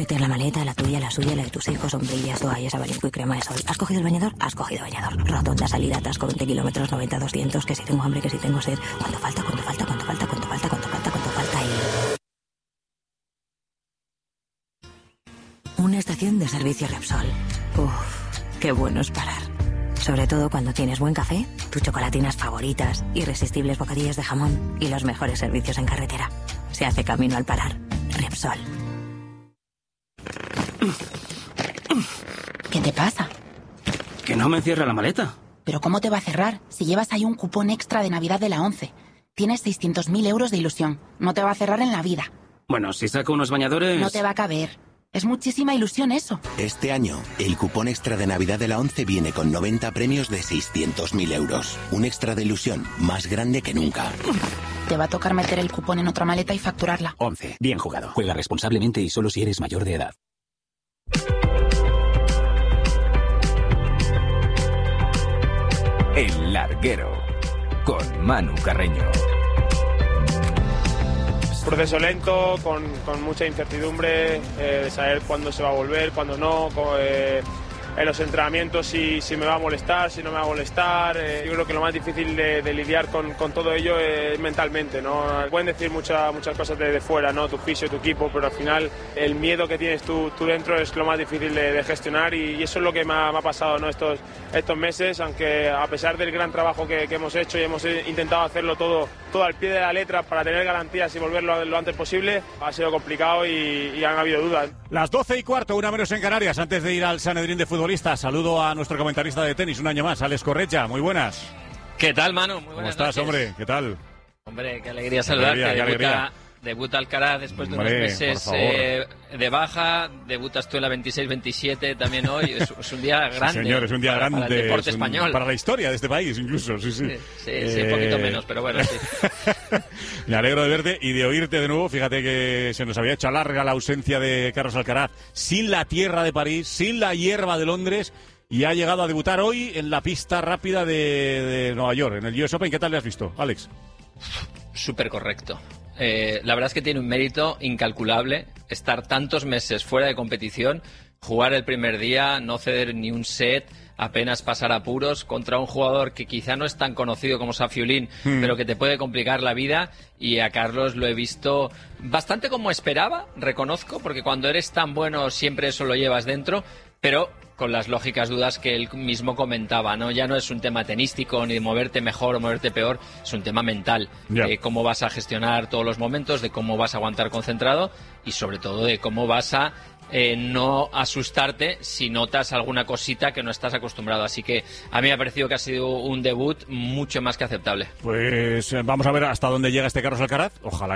Meter la maleta, la tuya, la suya, la de tus hijos, sombrillas, toallas, abanico y crema de sol. ¿Has cogido el bañador? Has cogido bañador. Rotonda, salida, atasco, 20 kilómetros, 90, 200, que si tengo hambre, que si tengo sed. ¿Cuánto falta? ¿Cuánto falta? ¿Cuánto falta? ¿Cuánto falta? ¿Cuánto falta? ¿Cuánto falta? Y... una estación de servicio Repsol. Uf, qué bueno es parar. Sobre todo cuando tienes buen café, tus chocolatinas favoritas, irresistibles bocadillos de jamón y los mejores servicios en carretera. Se hace camino al parar. Repsol. ¿Qué te pasa? Que no me cierra la maleta. ¿Pero cómo te va a cerrar si llevas ahí un cupón extra de Navidad de la 11? Tienes 600.000 euros de ilusión. No te va a cerrar en la vida. Bueno, si saco unos bañadores... No te va a caber. Es muchísima ilusión eso. Este año, el cupón extra de Navidad de la 11 viene con 90 premios de 600.000 euros. Un extra de ilusión más grande que nunca. Te va a tocar meter el cupón en otra maleta y facturarla. 11. Bien jugado. Juega responsablemente y solo si eres mayor de edad. El Larguero, con Manu Carreño. Proceso lento, con mucha incertidumbre, de saber cuándo se va a volver, cuándo no, en los entrenamientos si me va a molestar, si no me va a molestar. Yo creo que lo más difícil de lidiar con todo ello es mentalmente, ¿no? Pueden decir muchas cosas de fuera, ¿no? Tu fisio, tu equipo, pero al final el miedo que tienes tú dentro es lo más difícil de gestionar y eso es lo que me ha pasado, ¿no? Estos meses, aunque a pesar del gran trabajo que hemos hecho y hemos intentado hacerlo todo al pie de la letra para tener garantías y volverlo lo antes posible, ha sido complicado y han habido dudas. Las 12:15, una menos en Canarias, antes de ir al Sanedrín de futbolistas. Saludo a nuestro comentarista de tenis un año más, Alex Correcha. Muy buenas. ¿Qué tal, Manu? Muy buenas ¿Cómo estás, noches. Hombre? ¿Qué tal? Hombre, qué alegría saludarte. Qué alegría. Debuta Alcaraz después de Hombre, unos meses de baja. Debutas tú en la 26-27 también hoy. Es un día grande. Sí, señor, es un día grande. Para el deporte español. Para la historia de este país, incluso. Sí. Sí, un poquito menos, pero bueno, sí. Me alegro de verte y de oírte de nuevo. Fíjate que se nos había hecho larga la ausencia de Carlos Alcaraz. Sin la tierra de París, sin la hierba de Londres. Y ha llegado a debutar hoy en la pista rápida de Nueva York, en el US Open. ¿Qué tal le has visto, Alex? Súper correcto. La verdad es que tiene un mérito incalculable estar tantos meses fuera de competición, jugar el primer día, no ceder ni un set, apenas pasar apuros contra un jugador que quizá no es tan conocido como Safiulín, pero que te puede complicar la vida. Y a Carlos lo he visto bastante como esperaba, reconozco, porque cuando eres tan bueno siempre eso lo llevas dentro, pero con las lógicas dudas que él mismo comentaba, ¿no? Ya no es un tema tenístico ni de moverte mejor o moverte peor, es un tema mental, de cómo vas a gestionar todos los momentos, de cómo vas a aguantar concentrado y sobre todo de cómo vas a no asustarte si notas alguna cosita que no estás acostumbrado. Así que a mí me ha parecido que ha sido un debut mucho más que aceptable. Pues vamos a ver hasta dónde llega este Carlos Alcaraz. Ojalá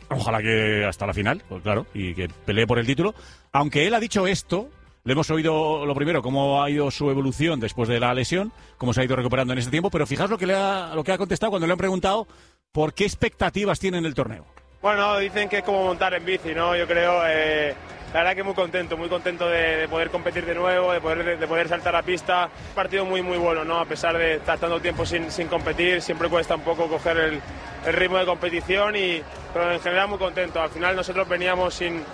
que hasta la final, pues claro, y que pelee por el título. Aunque él ha dicho esto, le hemos oído lo primero, cómo ha ido su evolución después de la lesión, cómo se ha ido recuperando en este tiempo, pero fijaos lo que ha contestado cuando le han preguntado por qué expectativas tiene en el torneo. Bueno, dicen que es como montar en bici, ¿no? Yo creo, la verdad que muy contento de poder competir de nuevo, de poder saltar a pista. Un partido muy bueno, ¿no? A pesar de estar tanto tiempo sin competir, siempre cuesta un poco coger el ritmo de competición, pero en general muy contento. Al final nosotros venimos,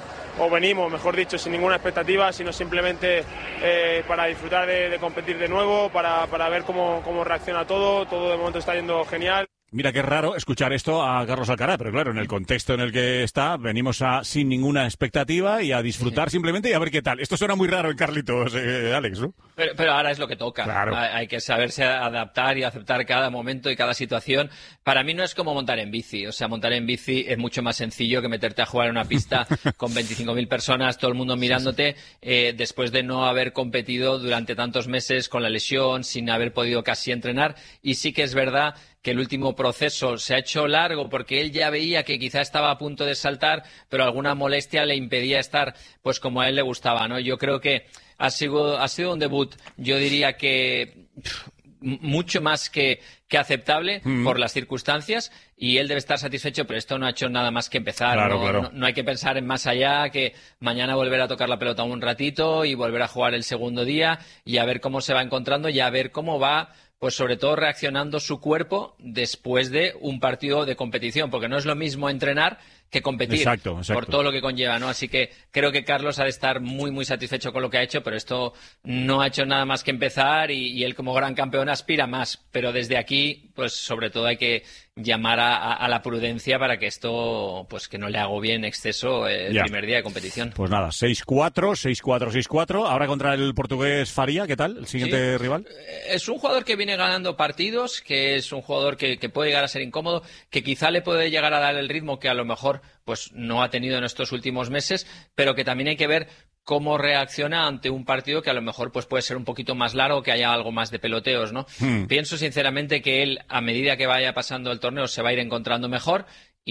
mejor dicho, sin ninguna expectativa, sino simplemente para disfrutar de competir de nuevo, para ver cómo reacciona todo de momento está yendo genial. Mira qué raro escuchar esto a Carlos Alcaraz, pero claro, en el contexto en el que está, venimos sin ninguna expectativa y a disfrutar simplemente y a ver qué tal. Esto suena muy raro en Carlitos, Alex, ¿no? Pero ahora es lo que toca. Claro. Hay que saberse adaptar y aceptar cada momento y cada situación. Para mí no es como montar en bici. O sea, montar en bici es mucho más sencillo que meterte a jugar en una pista con 25.000 personas, todo el mundo mirándote, después de no haber competido durante tantos meses con la lesión, sin haber podido casi entrenar. Y sí que es verdad que el último proceso se ha hecho largo porque él ya veía que quizá estaba a punto de saltar, pero alguna molestia le impedía estar pues como a él le gustaba, ¿no? Yo creo que ha sido un debut, yo diría que mucho más que aceptable por las circunstancias, y él debe estar satisfecho, pero esto no ha hecho nada más que empezar. Claro. No hay que pensar en más allá, que mañana volver a tocar la pelota un ratito y volver a jugar el segundo día y a ver cómo se va encontrando y a ver cómo va, pues sobre todo reaccionando su cuerpo después de un partido de competición, porque no es lo mismo entrenar que competir. Exacto. Por todo lo que conlleva, ¿no? Así que creo que Carlos ha de estar muy, muy satisfecho con lo que ha hecho, pero esto no ha hecho nada más que empezar y él como gran campeón aspira más. Pero desde aquí, pues sobre todo hay que llamar a la prudencia para que esto, pues que no le agobie en exceso el primer día de competición. Pues nada, 6-4, 6-4, 6-4. Ahora contra el portugués Faria, ¿qué tal? ¿El siguiente rival? Es un jugador que viene ganando partidos, que es un jugador que puede llegar a ser incómodo, que quizá le puede llegar a dar el ritmo que a lo mejor pues no ha tenido en estos últimos meses, pero que también hay que ver cómo reacciona ante un partido que a lo mejor pues puede ser un poquito más largo, que haya algo más de peloteos, ¿no? Pienso sinceramente que él, a medida que vaya pasando el torneo, se va a ir encontrando mejor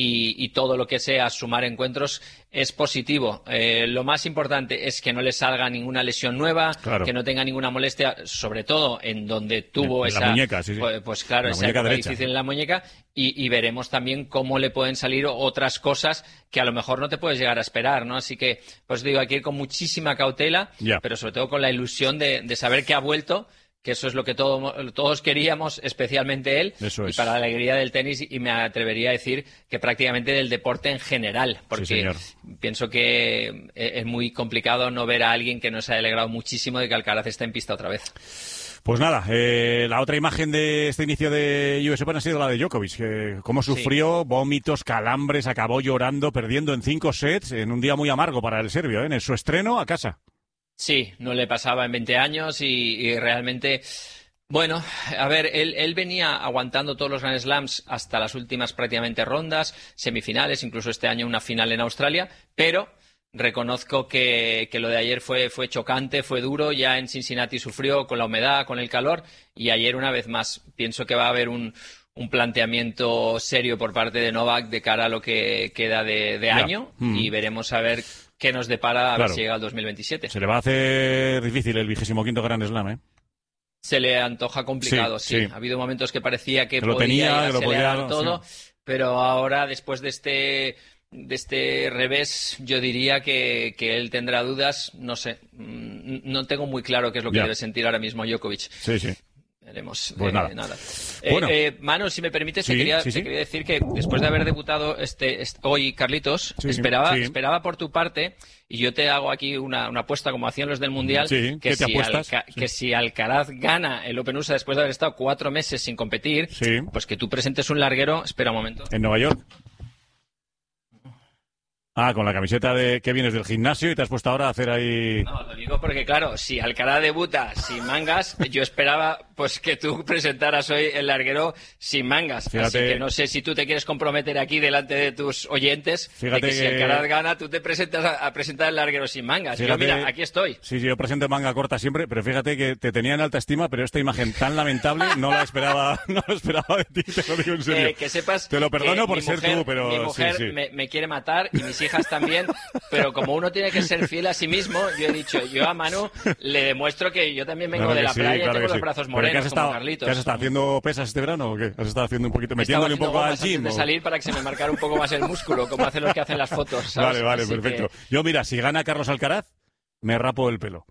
y todo lo que sea sumar encuentros es positivo. Lo más importante es que no le salga ninguna lesión nueva, que no tenga ninguna molestia, sobre todo en donde tuvo esa... La muñeca, sí. Pues claro, esa época difícil en la muñeca y veremos también cómo le pueden salir otras cosas que a lo mejor no te puedes llegar a esperar, ¿no? Así que, pues digo, hay que ir con muchísima cautela, pero sobre todo con la ilusión de saber que ha vuelto, que eso es lo que todos queríamos, especialmente él, y para la alegría del tenis, y me atrevería a decir que prácticamente del deporte en general, porque pienso que es muy complicado no ver a alguien que no se haya alegrado muchísimo de que Alcaraz esté en pista otra vez. Pues nada, la otra imagen de este inicio de US Open ha sido la de Djokovic, cómo sufrió, vómitos, calambres, acabó llorando, perdiendo en 5 sets, en un día muy amargo para el serbio, en su estreno a casa. Sí, no le pasaba en 20 años y realmente, bueno, a ver, él venía aguantando todos los Grand Slams hasta las últimas prácticamente rondas, semifinales, incluso este año una final en Australia, pero reconozco que lo de ayer fue chocante, fue duro, ya en Cincinnati sufrió con la humedad, con el calor, y ayer una vez más pienso que va a haber un planteamiento serio por parte de Novak de cara a lo que queda de año y veremos a ver qué nos depara a ver si llega al 2027. Se le va a hacer difícil el 25º Grand Slam, ¿eh? Se le antoja complicado, sí. Ha habido momentos que parecía que podía acelerar todo, pero ahora, después de este revés, yo diría que él tendrá dudas, no sé, no tengo muy claro qué es lo que debe sentir ahora mismo Djokovic. Sí. Veremos. Pues nada. Bueno. Manu, si me permites, te quería decir que después de haber debutado hoy Carlitos, esperaba por tu parte, y yo te hago aquí una apuesta como hacían los del Mundial, que si Alcaraz gana el Open USA después de haber estado 4 meses sin competir, pues que tú presentes un larguero, espera un momento. En Nueva York. Con la camiseta de que vienes del gimnasio y te has puesto ahora a hacer ahí... No, lo digo porque, claro, si Alcaraz debuta sin mangas, yo esperaba pues que tú presentaras hoy el larguero sin mangas. Fíjate, así que no sé si tú te quieres comprometer aquí delante de tus oyentes, fíjate de que si Alcaraz gana, tú te presentas a presentar el larguero sin mangas. Fíjate, yo, mira, aquí estoy. Sí, yo presento manga corta siempre, pero fíjate que te tenía en alta estima, pero esta imagen tan lamentable no la esperaba de ti, te lo digo en serio. Que sepas te lo perdono por ser tú, pero... Mi mujer me quiere matar y mis hijas también, pero como uno tiene que ser fiel a sí mismo, yo he dicho, yo a Manu le demuestro que yo también vengo de la playa y tengo los brazos morenos como Carlitos. ¿Qué has estado haciendo pesas este verano o qué? ¿Has estado haciendo un poquito, metiéndole un poco al gym? De salir para que se me marcara un poco más el músculo, como hacen los que hacen las fotos, ¿sabes? Vale, así perfecto. Yo, mira, si gana Carlos Alcaraz, me rapo el pelo.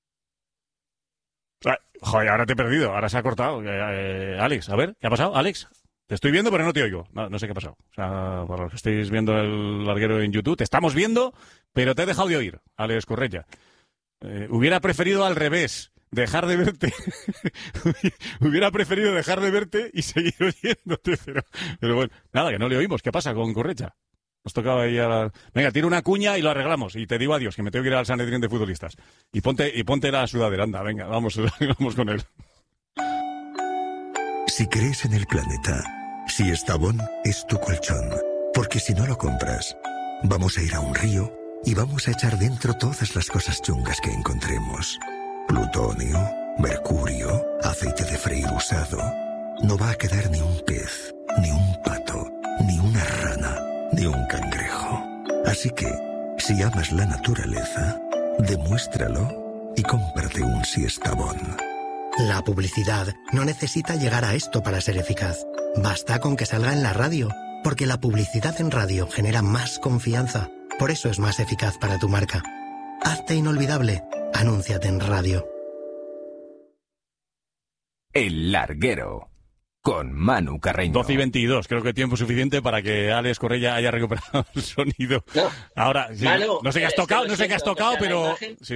Joder, ahora te he perdido, ahora se ha cortado. Alex, a ver, ¿qué ha pasado? Alex, te estoy viendo, pero no te oigo. No sé qué ha pasado. O sea, para los que estáis viendo el larguero en YouTube, te estamos viendo, pero te he dejado de oír, Alex Correia. Hubiera preferido al revés, dejar de verte. Hubiera preferido dejar de verte y seguir oyéndote, pero bueno, nada, que no le oímos. ¿Qué pasa con Correia? Nos tocaba ahí Venga, tira una cuña y lo arreglamos. Y te digo adiós, que me tengo que ir al Sanedrín de futbolistas. Y ponte la sudadera, anda, venga, vamos con él. Si crees en el planeta, si Estavón es tu colchón, porque si no lo compras, vamos a ir a un río y vamos a echar dentro todas las cosas chungas que encontremos. Plutonio, mercurio, aceite de freír usado. No va a quedar ni un pez, ni un pato, ni una rana, ni un cangrejo. Así que, si amas la naturaleza, demuéstralo y cómprate un Siestabón. La publicidad no necesita llegar a esto para ser eficaz. Basta con que salga en la radio, porque la publicidad en radio genera más confianza. Por eso es más eficaz para tu marca. Hazte inolvidable. Anúnciate en radio. El larguero. con Manu Carreño. 12 y 22, creo que tiempo suficiente para que Alex Correia haya recuperado el sonido. No. Ahora, sí, Manu, no sé qué has tocado, pero... Imagen, sí.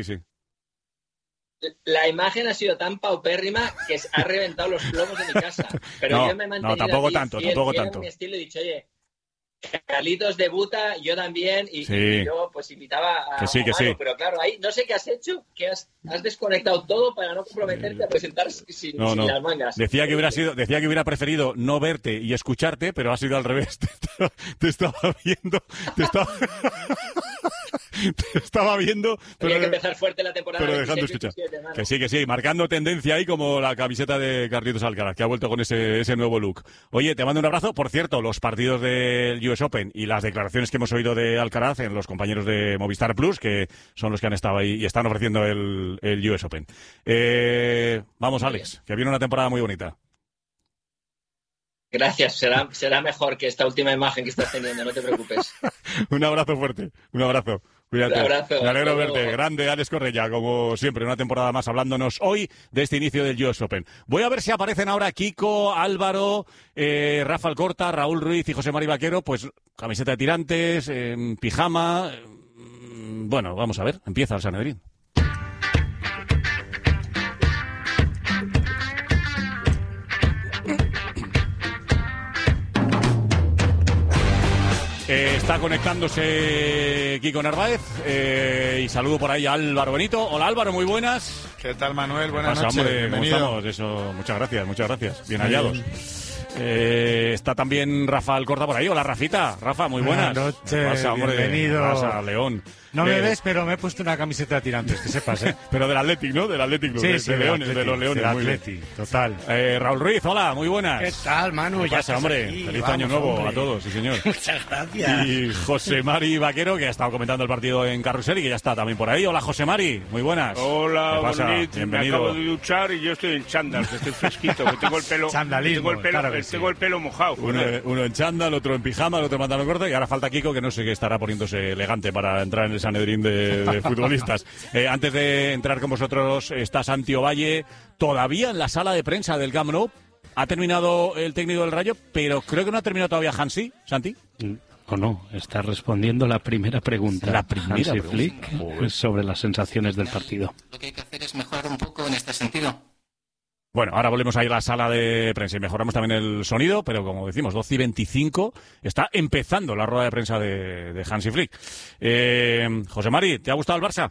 La imagen ha sido tan paupérrima que ha reventado los plomos de mi casa. Pero yo me he mantenido tampoco aquí, tanto. En mi estilo, he dicho, oye, Carlitos debuta, yo también, y yo pues invitaba a que sí. Pero claro, ahí no sé qué has hecho, que has desconectado todo para no comprometerte a presentar sin las mangas. Decía que hubiera preferido no verte y escucharte, pero ha sido al revés. Te estaba viendo, te estaba viendo, pero tenía que empezar fuerte la temporada. Pero dejando escuchar. Que sí, marcando tendencia ahí como la camiseta de Carlitos Alcaraz, que ha vuelto con ese nuevo look. Oye, te mando un abrazo. Por cierto, los partidos del US Open y las declaraciones que hemos oído de Alcaraz en los compañeros de Movistar Plus, que son los que han estado ahí y están ofreciendo el US Open. Vamos, Alex, que viene una temporada muy bonita. Gracias, será mejor que esta última imagen que estás teniendo, no te preocupes. Un abrazo fuerte, un abrazo. Cuídate. Un abrazo. Me alegro de verte. Grande Alex Correia, como siempre, una temporada más hablándonos hoy de este inicio del US Open. Voy a ver si aparecen ahora Kiko, Álvaro, Rafa Alcorta, Raúl Ruiz y José Mari Vaquero, pues camiseta de tirantes, pijama. Bueno, vamos a ver, empieza el Sanedrín. Está conectándose Kiko Narváez y saludo por ahí a Álvaro Benito. Hola Álvaro, muy buenas. ¿Qué tal, Manuel? Buenas noches. Hombre, bienvenido. ¿Cómo estamos? Eso, muchas gracias. Bien hallados. Está también Rafa Alcorta por ahí. Hola Rafita. Rafa, muy buenas. Buenas noches, bienvenido. Pasa, León. No me ves, pero me he puesto una camiseta de tirantes, que sepas, ¿eh? Pero del Athletic, ¿no? Del Athletic, sí, de Leones, de los Leones. Del Athletic, total. Raúl Ruiz, hola, muy buenas. ¿Qué tal, Manu? ¿Qué pasa, hombre? Aquí. Feliz año nuevo a todos, sí señor. Muchas gracias. Y José Mari Vaquero, que ha estado comentando el partido en Carrusel y que ya está también por ahí. Hola, José Mari, muy buenas. Hola, bienvenido. Me acabo de duchar y yo estoy en chándal, que estoy fresquito, que tengo el pelo... tengo el pelo mojado. Uno en chándal, otro en pijama, el otro en pantalón corto y ahora falta Kiko, que no sé qué estará poniéndose elegante para entrar en el Sanedrín de futbolistas. Antes de entrar con vosotros, está Santi Ovalle todavía en la sala de prensa del Camp Nou. Ha terminado el técnico del Rayo, pero creo que no ha terminado todavía Hansi, Santi. O no, está respondiendo la primera pregunta. La primera Hansi pregunta. Flick sobre las sensaciones del partido. Lo que hay que hacer es mejorar un poco en este sentido. Bueno, ahora volvemos a ir a la sala de prensa y mejoramos también el sonido, pero como decimos, 12 y 25, está empezando la rueda de prensa de Hansi Flick. José Mari, ¿te ha gustado el Barça?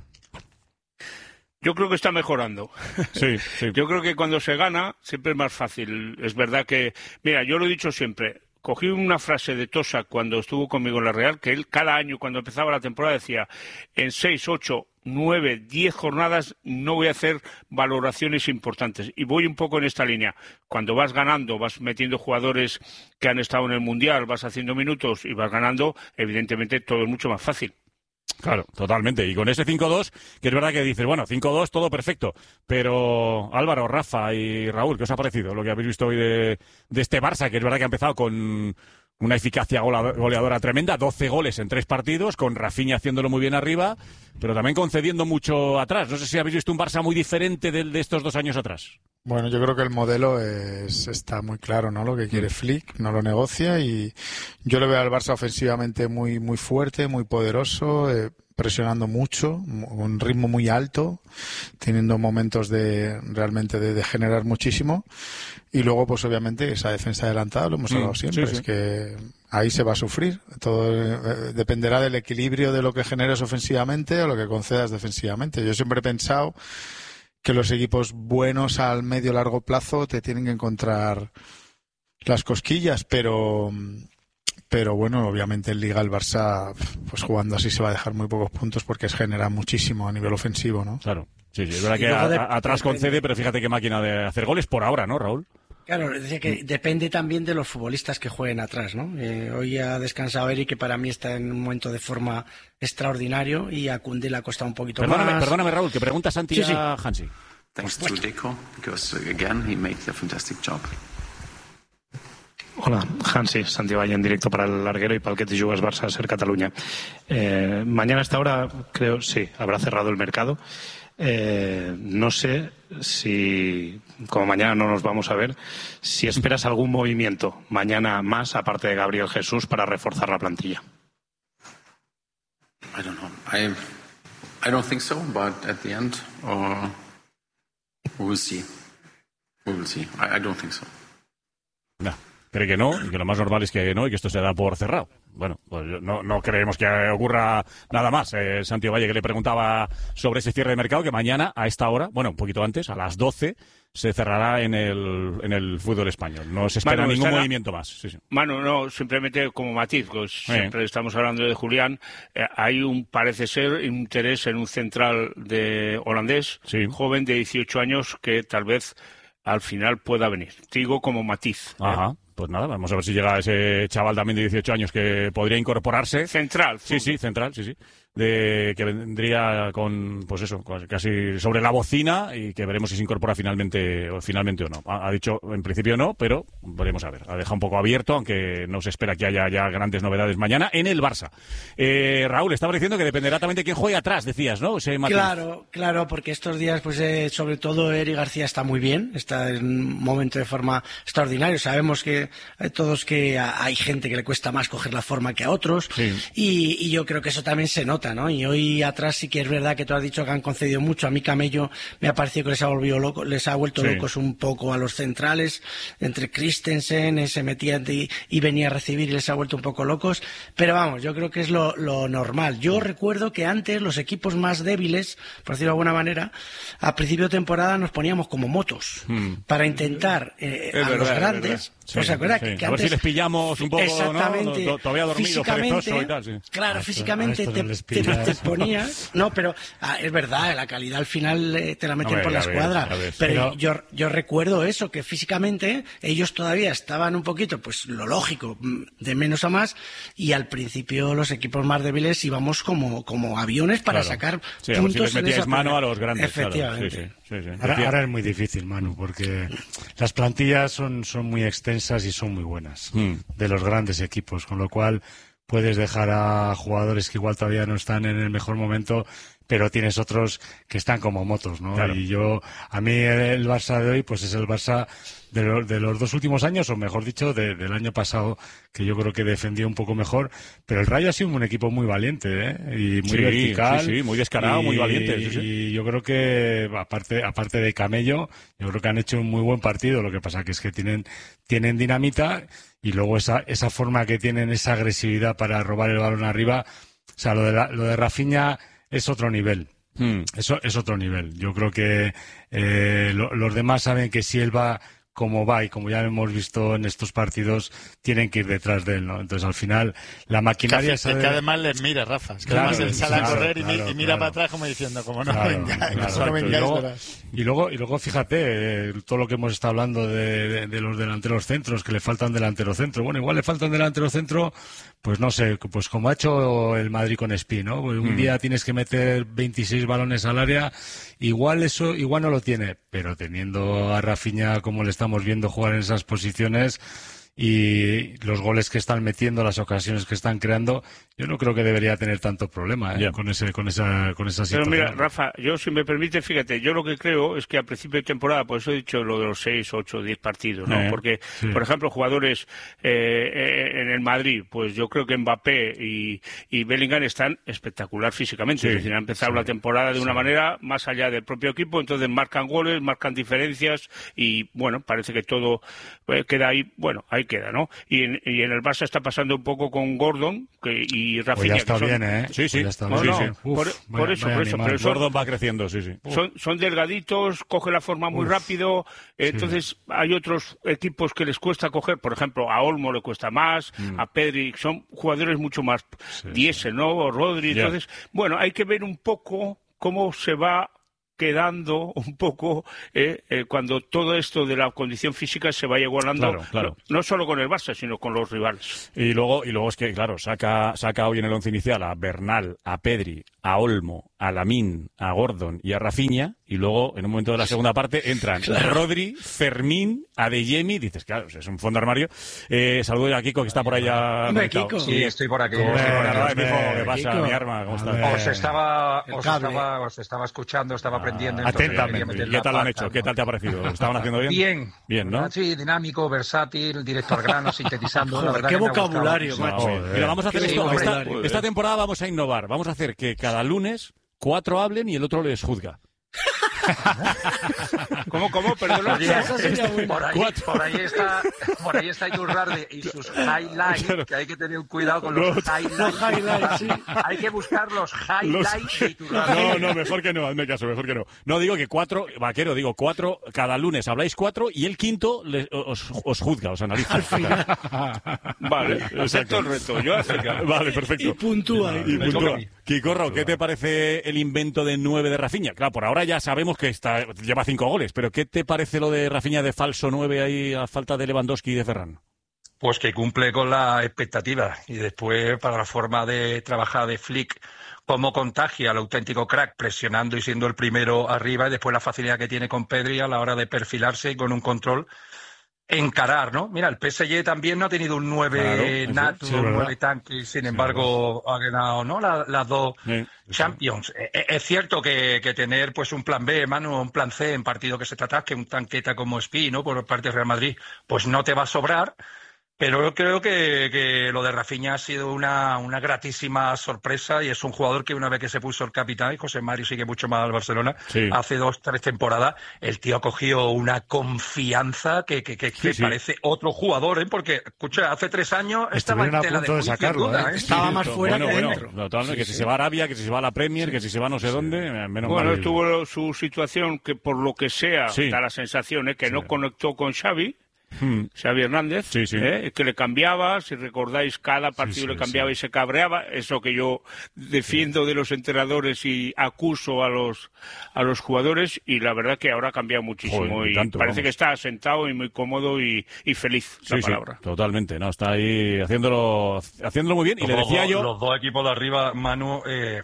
Yo creo que está mejorando. Sí. Yo creo que cuando se gana siempre es más fácil. Es verdad que, mira, yo lo he dicho siempre, cogí una frase de Tosa cuando estuvo conmigo en la Real, que él cada año cuando empezaba la temporada decía, en 6, 8, 9, 10 jornadas no voy a hacer valoraciones importantes. Y voy un poco en esta línea. Cuando vas ganando, vas metiendo jugadores que han estado en el Mundial, vas haciendo minutos y vas ganando, evidentemente todo es mucho más fácil. Claro, totalmente. Y con ese 5-2, que es verdad que dices, bueno, 5-2, todo perfecto. Pero Álvaro, Rafa y Raúl, ¿qué os ha parecido lo que habéis visto hoy de este Barça? Que es verdad que ha empezado con una eficacia goleadora tremenda, 12 goles en 3 partidos, con Rafinha haciéndolo muy bien arriba, pero también concediendo mucho atrás. No sé si habéis visto un Barça muy diferente de estos 2 años atrás. Bueno, yo creo que el modelo está muy claro, ¿no? Lo que quiere Flick, no lo negocia, y yo le veo al Barça ofensivamente muy, muy fuerte, muy poderoso, presionando mucho, un ritmo muy alto, teniendo momentos realmente de generar muchísimo. Y luego, pues obviamente, esa defensa adelantada, lo hemos hablado siempre, sí. Es que ahí se va a sufrir. Todo dependerá del equilibrio de lo que generes ofensivamente o lo que concedas defensivamente. Yo siempre he pensado que los equipos buenos al medio largo plazo te tienen que encontrar las cosquillas, pero bueno, obviamente en Liga el Barça, pues jugando así se va a dejar muy pocos puntos porque genera muchísimo a nivel ofensivo, ¿no? Claro, sí, es verdad que atrás concede, pero fíjate qué máquina de hacer goles por ahora, ¿no, Raúl? Claro, es decir, que depende también de los futbolistas que jueguen atrás, ¿no? Hoy ha descansado Eric, que para mí está en un momento de forma extraordinario, y a Koundé le ha costado un poquito más. Perdóname, Raúl, que pregunta Santi a Hansi. Thanks to Deco, because again he made a fantastic job. Hola, Hansi, Santi Valle en directo para el Larguero y para el que te jugas Barça a ser Cataluña. Mañana a esta hora, creo, sí, habrá cerrado el mercado. No sé si, como mañana no nos vamos a ver, si esperas algún movimiento mañana más, aparte de Gabriel Jesús, para reforzar la plantilla. I don't know. I don't think so, but at the end, we will see. We will see. I don't think so. No, cree que no, y que lo más normal es que no, y que esto se da por cerrado. Bueno, pues no creemos que ocurra nada más. Santi Valle, que le preguntaba sobre ese cierre de mercado, que mañana, a esta hora, bueno, un poquito antes, a las 12, se cerrará en el fútbol español. No se espera ningún movimiento más. Sí. Manu, no, simplemente como matiz, pues siempre estamos hablando de Julián. Hay parece ser, interés en un central holandés, joven de 18 años, que tal vez al final pueda venir. Te digo como matiz. Ajá. Pues nada, vamos a ver si llega ese chaval también de 18 años que podría incorporarse. Central. Sí, central. Que vendría con, pues eso, casi sobre la bocina, y que veremos si se incorpora finalmente o no. Ha dicho en principio no, pero veremos a ver. Ha dejado un poco abierto, aunque no se espera que haya ya grandes novedades mañana en el Barça. Raúl, estaba diciendo que dependerá también de quién juegue atrás, decías, ¿no? Claro, porque estos días, pues sobre todo Eric García está muy bien, está en un momento de forma extraordinario. Sabemos que todos que hay gente que le cuesta más coger la forma que a otros, y yo creo que eso también se nota, ¿no? Y hoy atrás sí que es verdad que tú has dicho que han concedido mucho. A mí Camello me ha parecido que les ha vuelto locos un poco a los centrales. Entre Christensen se metía y venía a recibir, y les ha vuelto un poco locos. Pero vamos, yo creo que es lo normal. Yo recuerdo que antes los equipos más débiles, por decirlo de alguna manera, a principio de temporada nos poníamos como motos para intentar a los grandes. ¿Os acuerdas que a ver si les pillamos un poco, exactamente, ¿no? Todavía dormido, perezoso y tal. Sí. Claro, físicamente te ponías... No, pero es verdad, la calidad al final te la meten por la escuadra. Pero yo recuerdo eso, que físicamente ellos todavía estaban un poquito, pues lo lógico, de menos a más, y al principio los equipos más débiles íbamos como aviones para sacar puntos. A ver si les metíais mano a los grandes. Efectivamente. Claro. Ahora es muy difícil, Manu, porque las plantillas son muy extensas y son muy buenas de los grandes equipos, con lo cual puedes dejar a jugadores que igual todavía no están en el mejor momento, pero tienes otros que están como motos, ¿no? Claro. Y a mí el Barça de hoy, pues es el Barça de los 2 últimos años, o mejor dicho, del año pasado, que yo creo que defendió un poco mejor. Pero el Rayo ha sido un equipo muy valiente, y muy vertical. Sí, muy descarado, muy valiente. Y yo creo que, aparte de Camello, yo creo que han hecho un muy buen partido. Lo que pasa que es que tienen dinamita, y luego esa forma que tienen, esa agresividad para robar el balón arriba. O sea, lo de Rafinha es otro nivel. Eso es otro nivel. Yo creo que los demás saben que si él va como va, y como ya hemos visto en estos partidos, tienen que ir detrás de él, ¿no? Entonces, al final, la maquinaria... Es que además les mira, Rafa. Es que además él sale a correr y mira para atrás como diciendo, como no vengáis. Y luego, fíjate, todo lo que hemos estado hablando de los delanteros centros, que le falta un delantero centro. Bueno, igual le falta un delantero centro, pues no sé, pues como ha hecho el Madrid con Espí, ¿no? Pues un día tienes que meter 26 balones al área, igual no lo tiene, pero teniendo a Rafinha como le estamos viendo jugar en esas posiciones, y los goles que están metiendo, las ocasiones que están creando, yo no creo que debería tener tanto problema con esa situación. Pero mira, Rafa, yo, si me permite, fíjate, yo lo que creo es que a principio de temporada, por eso he dicho lo de los 6, 8, 10 partidos, ¿no? Porque, por ejemplo, jugadores en el Madrid, pues yo creo que Mbappé y Bellingham están espectacular físicamente. Es decir, han empezado la temporada de una manera más allá del propio equipo, entonces marcan goles, marcan diferencias, y bueno, parece que todo queda ahí, ahí queda, ¿no? Y en el Barça está pasando un poco con Gordon y Rafinha. Pues ya está bien, ¿eh? Sí. Pues ya está bien. Por eso. Pero Gordon va creciendo, sí. Son delgaditos, coge la forma muy rápido. Entonces, hay otros equipos que les cuesta coger. Por ejemplo, a Olmo le cuesta más, a Pedri. Son jugadores mucho más diésel, ¿no? O Rodri. Entonces, hay que ver un poco cómo se va quedando un poco cuando todo esto de la condición física se vaya igualando, claro. No solo con el Barça, sino con los rivales. Y luego es que, claro, saca hoy en el once inicial a Bernal, a Pedri, a Olmo, a Lamine, a Gordon y a Rafinha, y luego, en un momento de la segunda parte, entran Rodri, Fermín, Adeyemi, dices, claro, es un fondo armario. Saludo a Kiko, que está por allá. Kiko. Sí, estoy por aquí. ¿Qué pasa, mi arma? ¿Cómo estás? Os estaba escuchando, estaba aprendiendo. Atentamente. ¿Qué tal lo han hecho? ¿Qué tal te ha parecido? ¿Lo estaban haciendo bien? Bien, ¿no? Sí, dinámico, versátil, directo al grano, sintetizando. Joder, la verdad qué que vocabulario, macho. Mira, vamos a hacer esto. Esta temporada vamos a innovar. Vamos a hacer que cada lunes 4 hablen y el otro les juzga. ¿Cómo? Perdón. Por ahí está Iturralde y sus highlights, claro. Que hay que tener cuidado con los highlights. Sí. Hay que buscar los highlights de Iturralde. No, mejor que no, hazme caso, mejor que no. No, digo que 4, Vaquero, 4, cada lunes habláis 4 y el quinto os juzga, os analiza. Vale, acepto el reto, yo acepto. Vale, perfecto. Y puntúa. Kikorro, ¿qué te parece el invento de 9 de Rafinha? Claro, por ahora ya sabemos que lleva 5 goles, pero ¿qué te parece lo de Rafinha de falso 9 ahí a falta de Lewandowski y de Ferran? Pues que cumple con la expectativa y después para la forma de trabajar de Flick, cómo contagia al auténtico crack presionando y siendo el primero arriba y después la facilidad que tiene con Pedri a la hora de perfilarse y con un control encarar, ¿no? Mira, el PSG también no ha tenido un 9 nato, un 9 tanque, sin embargo ha ganado, ¿no? Las dos Champions. Es cierto que tener pues un plan B, Manu, un plan C en partido que se te atasque, un tanqueta como Spi, ¿no? Por parte de Real Madrid, pues no te va a sobrar. Pero yo creo que lo de Rafinha ha sido una gratísima sorpresa y es un jugador que una vez que se puso el capitán, y José Mario sigue mucho más al Barcelona, hace 2-3 temporadas, el tío ha cogido una confianza que parece otro jugador, ¿eh? Porque, escucha, hace 3 años estaba en tela de sacarlo, estaba más fuera que dentro. Totalmente, que si se va a Arabia, que si se va a la Premier, que si se va no sé dónde, menos mal. Bueno, tuvo su situación que por lo que sea, da la sensación que no conectó con Xavi. Xavi Hernández, que le cambiaba, si recordáis, cada partido le cambiaba y se cabreaba, eso que yo defiendo de los entrenadores y acuso a los jugadores, y la verdad que ahora ha cambiado muchísimo. Y parece que está asentado y muy cómodo y feliz, la palabra. Totalmente, no, está ahí haciéndolo muy bien. Y le decía yo, los dos equipos de arriba, Manu,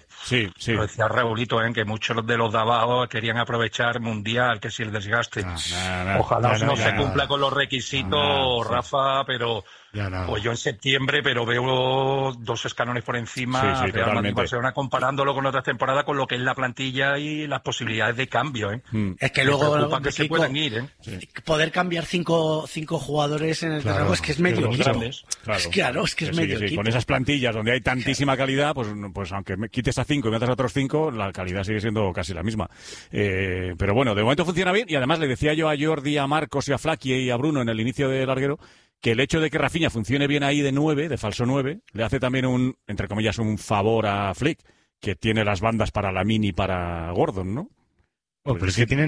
lo decía Raulito, que muchos de los de abajo querían aprovechar Mundial, que si el desgaste. Ojalá no se cumpla con los requisitos, Rafa, pero pues yo en septiembre, pero veo 2 escalones por encima Real Madrid Barcelona comparándolo con otras temporadas, con lo que es la plantilla y las posibilidades de cambio. Es que luego que se puedan ir. Poder cambiar 5 jugadores en el terreno es que es medio equipo. Claro, es que es medio equipo. Con esas plantillas donde hay tantísima calidad, pues aunque me quites a 5 y metas a otros 5, la calidad sigue siendo casi la misma. Pero bueno, de momento funciona bien, y además le decía yo a Jordi, a Marcos y a Flaky y a Bruno en el inicio del larguero que el hecho de que Rafinha funcione bien ahí de 9, de falso 9, le hace también entre comillas, un favor a Flick, que tiene las bandas para Lamine y para Gordon, ¿no? Pero es que tienen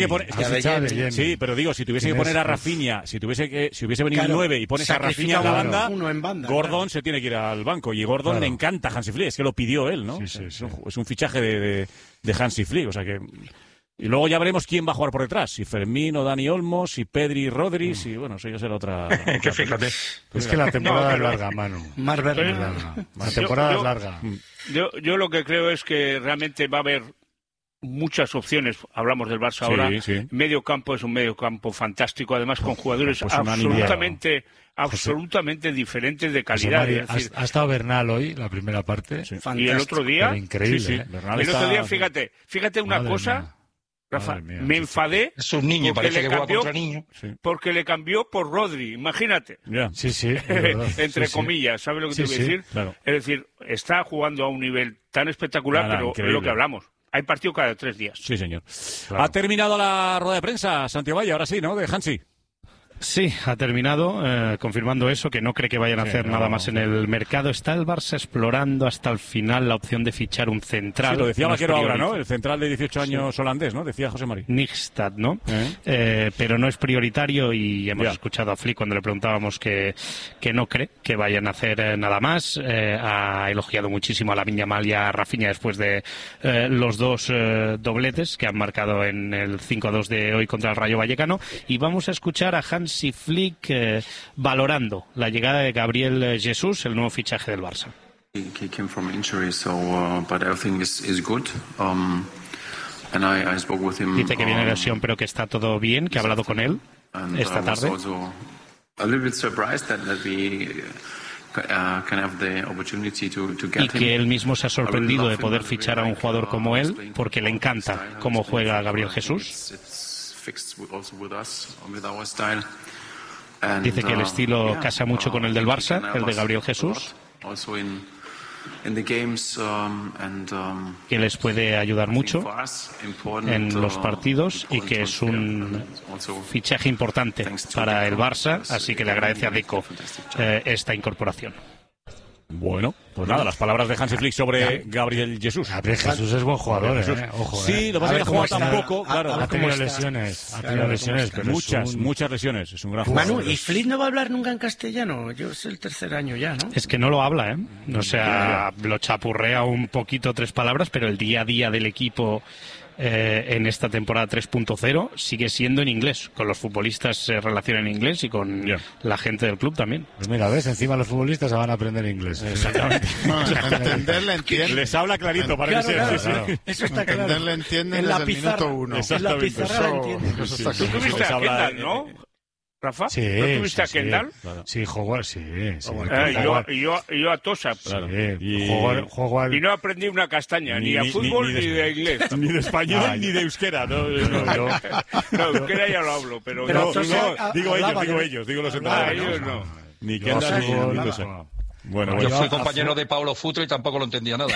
sí, pero digo, si tuviese que poner a Rafinha, si hubiese venido el 9 y pones a Rafinha en la banda, Gordon se tiene que ir al banco, y Gordon le encanta a Hansi Flick, es que lo pidió él, ¿no? Es un fichaje de Hansi Flick, o sea que... Y luego ya veremos quién va a jugar por detrás, si Fermín o Dani Olmo, si Pedri y Rodri, si, bueno, eso ya será otra... que fíjate. Es que la temporada es larga, Manu. La temporada es larga. Yo lo que creo es que realmente va a haber muchas opciones. Hablamos del Barça ahora. Medio campo es un medio campo fantástico, además con jugadores absolutamente diferentes de calidad. Ha estado Bernal hoy, la primera parte. Y el otro día... Increíble. El otro día, fíjate una cosa... Rafa, me enfadé. Es un niño, parece que juega contra niño. Porque le cambió por Rodri, imagínate. Entre comillas, ¿sabes lo que te voy a decir? Claro. Es decir, está jugando a un nivel tan espectacular, pero es lo que hablamos. Hay partido cada 3 días. Sí, señor. Claro. Ha terminado la rueda de prensa, Santiago Valle, ahora sí, ¿no? De Hansi. Sí, ha terminado, confirmando eso, que no cree que vayan a hacer nada más en el mercado. Está el Barça explorando hasta el final la opción de fichar un central. Sí, lo decía Vaquero ahora, ¿no? El central de 18 años holandés, ¿no? Decía José Mari. Nijstad, ¿no? Pero no es prioritario, y hemos escuchado a Flick cuando le preguntábamos que no cree que vayan a hacer nada más. Ha elogiado muchísimo a Lamine Yamal y a Rafinha después de los 2 dobletes que han marcado en el 5-2 de hoy contra el Rayo Vallecano. Y vamos a escuchar a Hansi Flick valorando la llegada de Gabriel Jesús, el nuevo fichaje del Barça. He came from injury, so but everything is good. Dice que viene lesión, pero que está todo bien, que ha hablado con él esta tarde. Y que él mismo se ha sorprendido de poder fichar a un jugador como él, porque le encanta cómo juega Gabriel Jesús. Dice que el estilo casa mucho con el del Barça, el de Gabriel Jesús, que les puede ayudar mucho en los partidos y que es un fichaje importante para el Barça, así que le agradece a Deco esta incorporación. Bueno, pues nada, las palabras de Hansi Flick sobre Gabriel Jesús. Gabriel Jesús es buen jugador, Ojo, sí, lo que pasa es que ha jugado tampoco, claro. Ha tenido lesiones, pero muchas lesiones, es un gran jugador. Manu, ¿y Flick no va a hablar nunca en castellano? Yo es el tercer año ya, ¿no? Es que no lo habla, O sea, lo chapurrea un poquito 3 palabras, pero el día a día del equipo en esta temporada 3.0 sigue siendo en inglés. Con los futbolistas se relaciona en inglés y con la gente del club también. Pues mira, ves, encima los futbolistas se van a aprender inglés. Exactamente. Entenderle entiende. Les habla clarito para que sea. Claro. Eso está claro. Entenderle entiende en desde la el minuto 1. En la pizarra la entiende. Tú tuviste a Kendall, ¿no? Rafa, sí, ¿no tuviste a Kendall? Claro. Sí, Howard, sí. Y yo a Tosa. Claro. Howard. Y no aprendí una castaña, ni a fútbol ni de inglés. Ni de español ni de euskera. No, euskera ya lo hablo, pero digo ellos, digo los entrenadores. Ellos no. Ni Kendall ni Tosa. Bueno, yo fui compañero de Paulo Futre y tampoco lo entendía nada.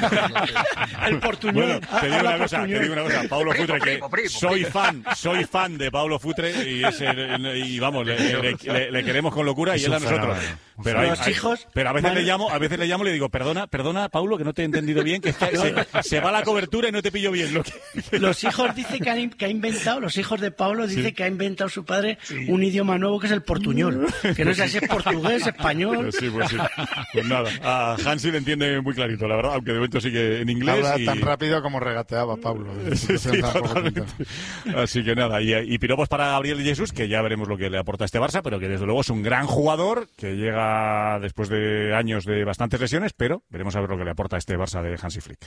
El portuñol. Bueno, te digo una cosa, Paulo Futre, que soy fan de Paulo Futre y vamos, le queremos con locura y él a nosotros. Pero a veces le llamo y le digo, perdona, Paulo, que no te he entendido bien, que se va la cobertura y no te pillo bien. Los hijos dice que ha inventado, los hijos de Paulo dice que ha inventado su padre un idioma nuevo que es el portuñol, que no sé si es portugués, español. Sí. Pues nada, a Hansi le entiende muy clarito, la verdad, aunque de momento sigue en inglés. Habla tan rápido como regateaba Pablo. Sí, totalmente. Así que nada, y piropos para Gabriel Jesús, que ya veremos lo que le aporta este Barça, pero que desde luego es un gran jugador, que llega después de años de bastantes lesiones, pero veremos a ver lo que le aporta este Barça de Hansi Flick.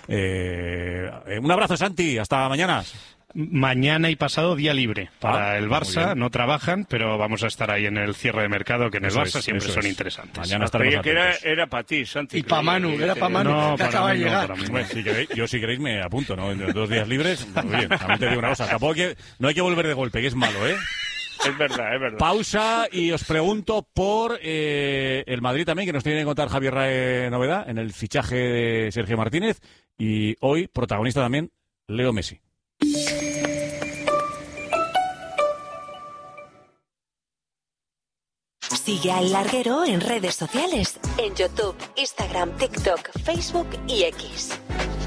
Un abrazo, Santi, hasta mañana. Mañana y pasado día libre para el Barça, no trabajan, pero vamos a estar ahí en el cierre de mercado, que en el Barça siempre son interesantes. Mañana estaremos atentos. Era para ti, Santi. Y para Manu, no, que acaba de llegar. Si queréis me apunto, ¿no? En 2 días libres, muy bien. También te digo una cosa, tampoco no hay que volver de golpe, que es malo, ¿eh? Es verdad. Pausa y os pregunto por el Madrid también, que nos tiene que contar Javier Rae novedad en el fichaje de Sergio Martínez, y hoy protagonista también Leo Messi. Sigue al Larguero en redes sociales, en YouTube, Instagram, TikTok, Facebook y X.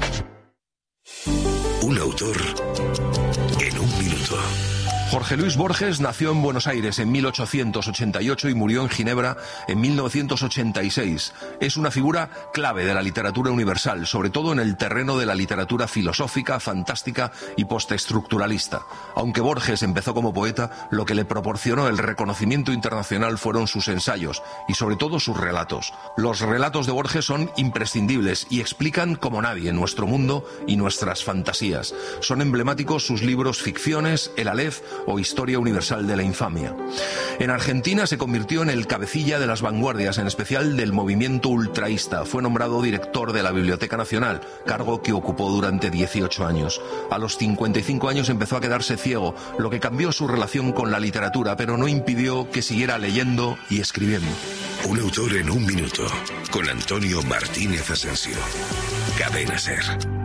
Un autor en un minuto. Jorge Luis Borges nació en Buenos Aires en 1888 y murió en Ginebra en 1986. Es una figura clave de la literatura universal, sobre todo en el terreno de la literatura filosófica, fantástica y postestructuralista. Aunque Borges empezó como poeta, lo que le proporcionó el reconocimiento internacional fueron sus ensayos y sobre todo sus relatos. Los relatos de Borges son imprescindibles y explican como nadie nuestro mundo y nuestras fantasías. Son emblemáticos sus libros Ficciones, El Aleph o Historia Universal de la Infamia. En Argentina se convirtió en el cabecilla de las vanguardias, en especial del movimiento ultraísta. Fue nombrado director de la Biblioteca Nacional, cargo que ocupó durante 18 años. A los 55 años empezó a quedarse ciego, lo que cambió su relación con la literatura, pero no impidió que siguiera leyendo y escribiendo. Un autor en un minuto, con Antonio Martínez Asensio. Cadena SER.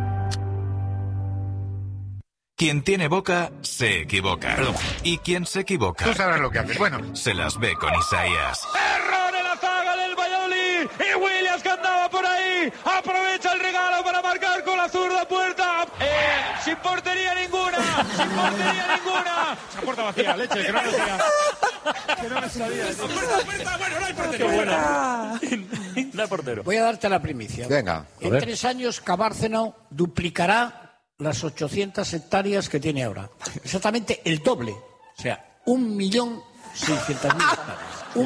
Quien tiene boca, se equivoca. Y quien se equivoca... Tú sabrás lo que haces. Bueno, se las ve con Isaías. ¡Error en la zaga del Valladolid! Y Williams, que andaba por ahí, aprovecha el regalo para marcar con la zurda puerta. Sin portería ninguna. Esa puerta vacía, leche, que no me sabía. Bueno, no hay portería. Qué buena. No hay portero. Voy a darte la primicia. Venga. En 3 años, Cabárceno duplicará las 800 hectáreas que tiene ahora. Exactamente el doble. O sea, 1.600.000 hectáreas.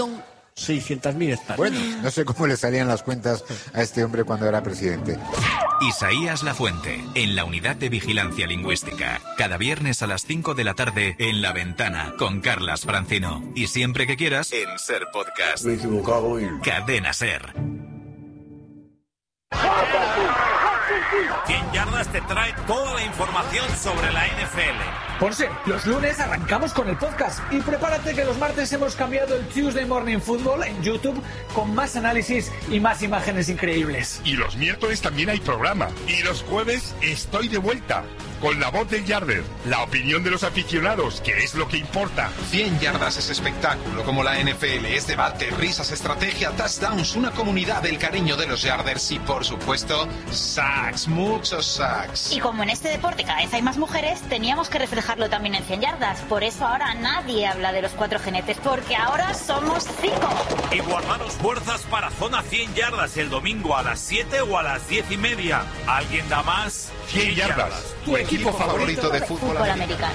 1.600.000 hectáreas. Bueno, no sé cómo le salían las cuentas a este hombre cuando era presidente. Isaías Lafuente, en la Unidad de Vigilancia Lingüística. Cada viernes a las 5 de la tarde en La Ventana con Carlas Francino. Y siempre que quieras en Ser Podcast. Me he equivocado y... Cadena Ser. 100 Yardas te trae toda la información sobre la NFL. Ponce, los lunes arrancamos con el podcast y prepárate que los martes hemos cambiado el Tuesday Morning Football en YouTube con más análisis y más imágenes increíbles. Y los miércoles también hay programa. Y los jueves estoy de vuelta con la voz del Yarder, la opinión de los aficionados, que es lo que importa. 100 Yardas es espectáculo como la NFL, es debate, risas, estrategia, touchdowns, una comunidad del cariño de los Yarders y, por supuesto, sacks, muchos sacks. Y como en este deporte cada vez hay más mujeres, teníamos que reflejarlo también en 100 Yardas. Por eso ahora nadie habla de los 4 jinetes, porque ahora somos 5. Y guardaros fuerzas para Zona 100 Yardas el domingo a las 7 o a las 10:30. ¿Alguien da más? 100 Yardas. Tu equipo favorito de fútbol americano.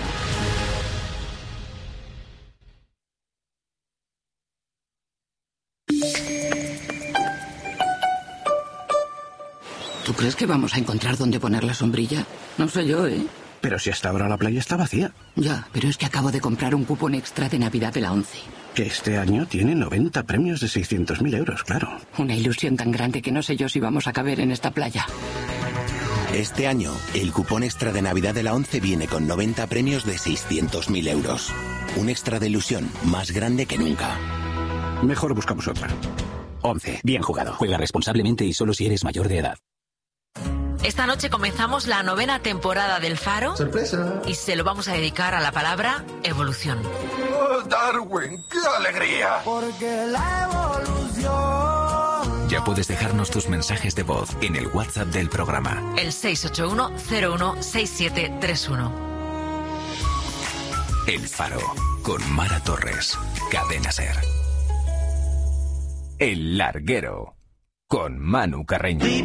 ¿Tú crees que vamos a encontrar dónde poner la sombrilla? No sé yo, ¿eh? Pero si hasta ahora la playa está vacía. Ya, pero es que acabo de comprar un cupón extra de Navidad de la 11. Que este año tiene 90 premios de 600.000 euros, claro. Una ilusión tan grande que no sé yo si vamos a caber en esta playa. Este año, el cupón extra de Navidad de la 11 viene con 90 premios de 600.000 euros. Un extra de ilusión más grande que nunca. Mejor buscamos otra. 11. Bien jugado. Juega responsablemente y solo si eres mayor de edad. Esta noche comenzamos la 9ª temporada del Faro. ¡Sorpresa! Y se lo vamos a dedicar a la palabra evolución. ¡Oh, Darwin! ¡Qué alegría! Porque la evolución... Ya puedes dejarnos tus mensajes de voz en el WhatsApp del programa. El 681-016731. El Faro, con Mara Torres. Cadena Ser. El Larguero, con Manu Carreño. Y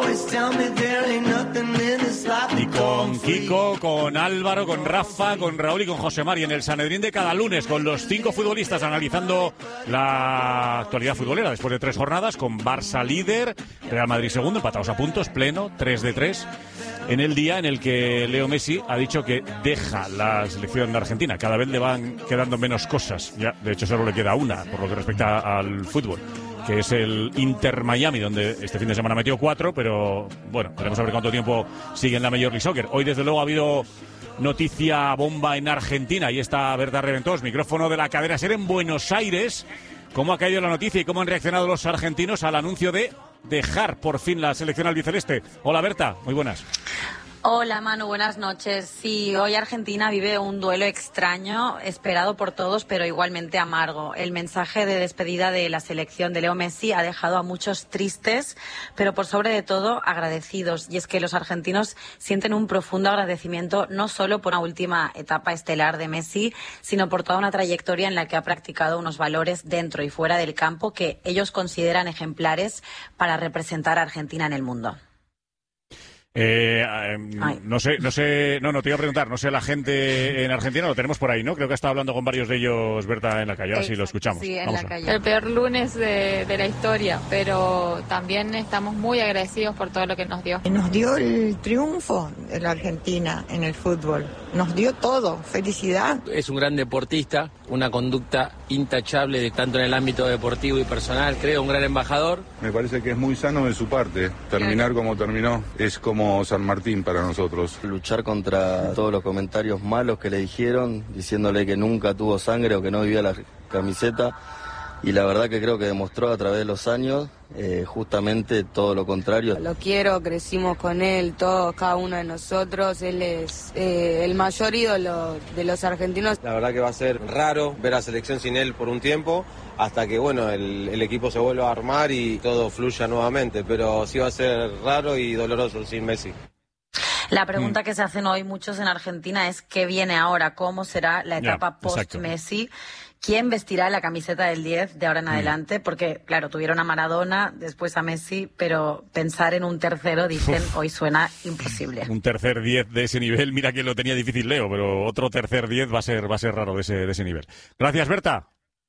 con Kiko, con Álvaro, con Rafa, con Raúl y con José Mari en el Sanedrín de cada lunes, con los 5 futbolistas analizando la actualidad futbolera después de 3 jornadas, con Barça líder, Real Madrid segundo, empatados a puntos, pleno, 3-3, en el día en el que Leo Messi ha dicho que deja la selección de Argentina. Cada vez le van quedando menos cosas, ya de hecho solo le queda una por lo que respecta al fútbol, que es el Inter Miami, donde este fin de semana metió 4, pero bueno, veremos a ver cuánto tiempo sigue en la Major League Soccer. Hoy desde luego ha habido noticia bomba en Argentina y está Berta Reventós, micrófono de la Cadena Ser en Buenos Aires. ¿Cómo ha caído la noticia y cómo han reaccionado los argentinos al anuncio de dejar por fin la selección albiceleste? Hola Berta, muy buenas. Hola Manu, buenas noches. Sí, hoy Argentina vive un duelo extraño, esperado por todos, pero igualmente amargo. El mensaje de despedida de la selección de Leo Messi ha dejado a muchos tristes, pero por sobre de todo agradecidos. Y es que los argentinos sienten un profundo agradecimiento no solo por la última etapa estelar de Messi, sino por toda una trayectoria en la que ha practicado unos valores dentro y fuera del campo que ellos consideran ejemplares para representar a Argentina en el mundo. No sé, te iba a preguntar, no sé, la gente en Argentina lo tenemos por ahí, ¿no? Creo que ha estado hablando con varios de ellos, Berta, en la calle, ahora sí lo escuchamos. Sí, en la calle. El peor lunes de la historia, pero también estamos muy agradecidos por todo lo que nos dio. Nos dio el triunfo de la Argentina en el fútbol, nos dio todo, felicidad. Es un gran deportista, una conducta intachable de tanto en el ámbito deportivo y personal, creo, un gran embajador. Me parece que es muy sano de su parte, terminar como terminó, es como San Martín para nosotros. Luchar contra todos los comentarios malos que le dijeron, diciéndole que nunca tuvo sangre o que no vivía la camiseta, y la verdad que creo que demostró a través de los años justamente todo lo contrario. Lo quiero, crecimos con él, todos, cada uno de nosotros, él es el mayor ídolo de los argentinos. La verdad que va a ser raro ver a la selección sin él por un tiempo, hasta que bueno el equipo se vuelva a armar y todo fluya nuevamente, pero sí va a ser raro y doloroso sin Messi. La pregunta que se hacen hoy muchos en Argentina es ¿qué viene ahora? ¿Cómo será la etapa post-Messi? ¿Quién vestirá la camiseta del 10 de ahora en adelante? Porque, claro, tuvieron a Maradona, después a Messi, pero pensar en un tercero, dicen, hoy suena imposible. Un tercer 10 de ese nivel, mira que lo tenía difícil Leo, pero otro tercer 10 va a ser raro de ese nivel. Gracias, Berta.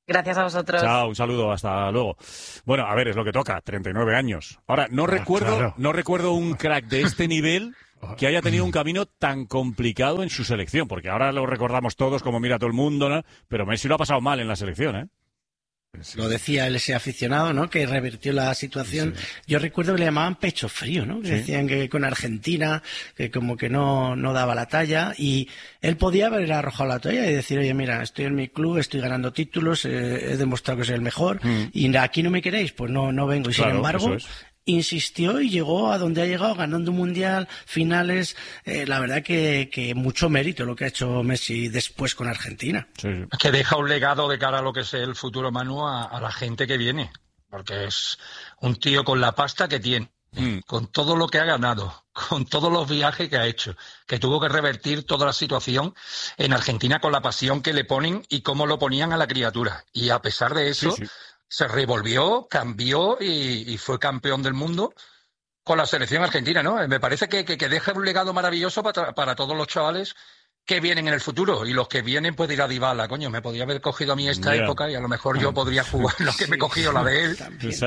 Gracias a vosotros. Chao, un saludo, hasta luego. Bueno, a ver, es lo que toca, 39 años. Ahora, no recuerdo un crack de este nivel que haya tenido un camino tan complicado en su selección, porque ahora lo recordamos todos como mira todo el mundo, ¿no? Pero Messi lo ha pasado mal en la selección, ¿eh? Lo decía ese aficionado, ¿no? Que revirtió la situación. Sí. Yo recuerdo que le llamaban pecho frío, ¿no? Que decían que con Argentina, que como que no daba la talla, y él podía haber arrojado la toalla y decir, oye, mira, estoy en mi club, estoy ganando títulos, he demostrado que soy el mejor, y aquí no me queréis, pues no vengo. Y sin embargo, insistió y llegó a donde ha llegado, ganando un mundial, finales. La verdad que mucho mérito lo que ha hecho Messi después con Argentina. Es que deja un legado de cara a lo que es el futuro, Manu, a la gente que viene, porque es un tío con la pasta que tiene, con todo lo que ha ganado, con todos los viajes que ha hecho, que tuvo que revertir toda la situación en Argentina con la pasión que le ponen y cómo lo ponían a la criatura. Y a pesar de eso, se revolvió, cambió y fue campeón del mundo con la selección argentina, ¿no? Me parece que deja un legado maravilloso para todos los chavales que vienen en el futuro, y los que vienen pues dirá Dybala, coño, me podía haber cogido a mí esta época y a lo mejor yo podría jugar lo que me he cogido la de él.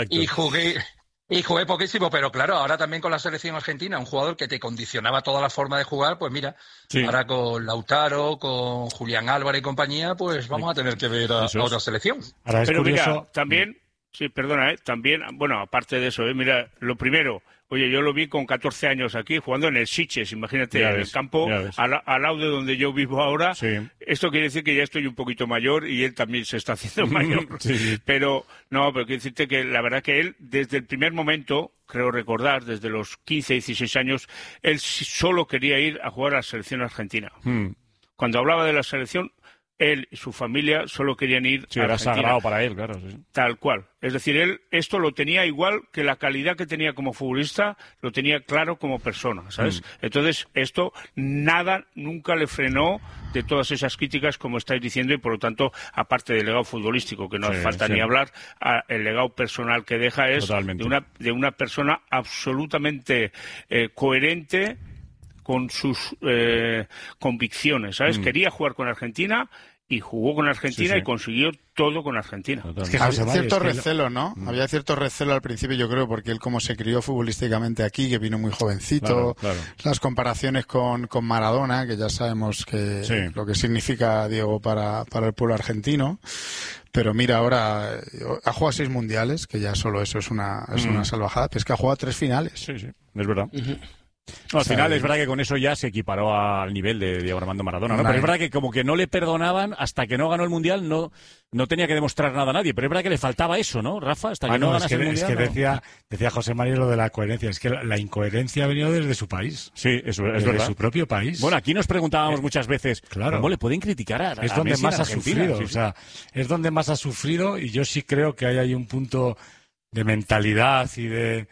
Y jugué poquísimo, pero claro, ahora también con la selección argentina, un jugador que te condicionaba toda la forma de jugar, pues mira, ahora con Lautaro, con Julián Álvarez y compañía, pues vamos a tener que ver a otra selección. Ahora es curioso. Mira, también, también, bueno, aparte de eso, mira, lo primero, oye, yo lo vi con 14 años aquí, jugando en el Sitges, imagínate, en el campo, al lado de donde yo vivo ahora. Sí. Esto quiere decir que ya estoy un poquito mayor y él también se está haciendo mayor. Pero quiero decirte que la verdad que él, desde el primer momento, creo recordar, desde los 15, 16 años, él solo quería ir a jugar a la selección argentina. Cuando hablaba de la selección, él y su familia solo querían ir a Argentina. Era sagrado para él, claro. Tal cual. Es decir, él esto lo tenía igual que la calidad que tenía como futbolista, lo tenía claro como persona, ¿sabes? Entonces, esto nunca le frenó de todas esas críticas, como estáis diciendo, y por lo tanto, aparte del legado futbolístico, que no hace falta ni hablar, el legado personal que deja es de una persona absolutamente coherente con sus convicciones, ¿sabes? Quería jugar con Argentina y jugó con Argentina y consiguió todo con Argentina. Es que había cierto recelo, ¿no? Había cierto recelo al principio, yo creo, porque él como se crió futbolísticamente aquí, que vino muy jovencito, las comparaciones con Maradona, que ya sabemos que lo que significa Diego para el pueblo argentino. Pero mira, ahora ha jugado 6 mundiales, que ya solo eso es una salvajada, pero es que ha jugado 3 finales. Sí, es verdad. No, al final es verdad que con eso ya se equiparó al nivel de Diego Armando Maradona, ¿no? Pero es verdad que como que no le perdonaban hasta que no ganó el Mundial, no tenía que demostrar nada a nadie, pero es verdad que le faltaba eso, ¿no, Rafa? Hasta que no ganase el Mundial. Es que decía José María lo de la coherencia, es que la incoherencia ha venido desde su país. Sí, eso es verdad. Desde su propio país. Bueno, aquí nos preguntábamos muchas veces, ¿cómo le pueden criticar a Es donde más ha sufrido, o sea, es donde más ha sufrido, y yo sí creo que hay ahí un punto de mentalidad y de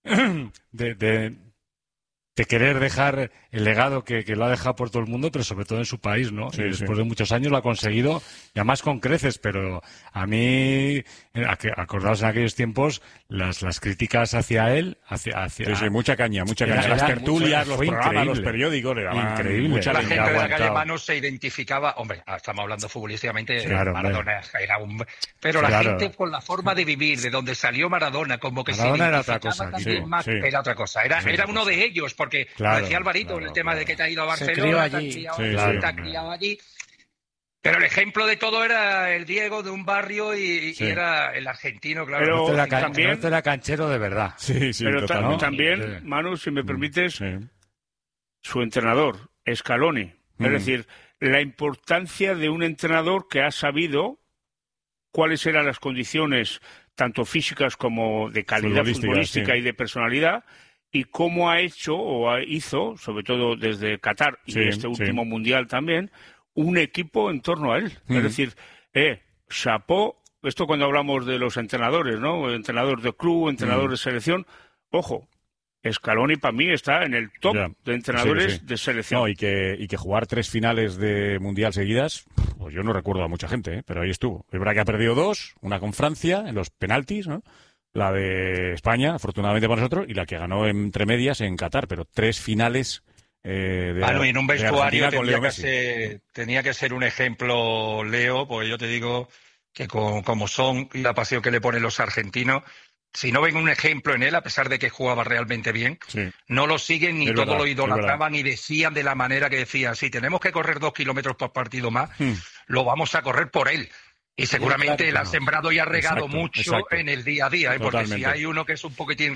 querer dejar el legado que lo ha dejado por todo el mundo, pero sobre todo en su país, ¿no? Y después de muchos años lo ha conseguido, y además con creces, pero a mí, acordaos en aquellos tiempos, las críticas hacia él, mucha caña. Las tertulias, los programas, los periódicos, increíble. La gente de la calle Manu se identificaba, hombre, estamos hablando futbolísticamente, Maradona era un... Pero la gente con la forma de vivir, de donde salió Maradona, como que Maradona era otra cosa. Era otra cosa, era uno de ellos, porque lo decía Alvarito, el tema de que te ha ido a Barcelona, te ha criado allí. Pero el ejemplo de todo era el Diego de un barrio y era el argentino, claro. Pero también era canchero de verdad. Pero también, Manu, si me permites, su entrenador, Scaloni. Es decir, la importancia de un entrenador que ha sabido cuáles eran las condiciones, tanto físicas como de calidad futbolística y de personalidad, y cómo ha hecho o hizo, sobre todo desde Qatar y este último Mundial también, un equipo en torno a él. Es decir, chapó, esto cuando hablamos de los entrenadores, ¿no? Entrenador de club, entrenador de selección, ojo, Scaloni para mí está en el top de entrenadores de selección. No, y que jugar 3 finales de Mundial seguidas, pues yo no recuerdo a mucha gente, pero ahí estuvo. Es verdad que ha perdido 2, una con Francia en los penaltis, ¿no? La de España, afortunadamente para nosotros, y la que ganó entre medias en Qatar, pero 3 finales y en un vestuario tenía que ser un ejemplo, Leo, porque yo te digo, que como son y la pasión que le ponen los argentinos, si no ven un ejemplo en él, a pesar de que jugaba realmente bien, no lo siguen ni todo lo idolatraban y decían de la manera que decían, si tenemos que correr 2 kilómetros por partido más, lo vamos a correr por él. Y seguramente él ha sembrado y ha regado mucho en el día a día, porque si hay uno que es un poquitín